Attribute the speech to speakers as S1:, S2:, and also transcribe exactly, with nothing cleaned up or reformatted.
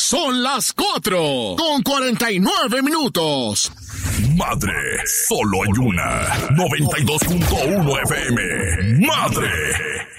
S1: Son las cuatro con cuarenta y nueve minutos.
S2: Madre, solo hay una. noventa y dos punto uno F M. Madre.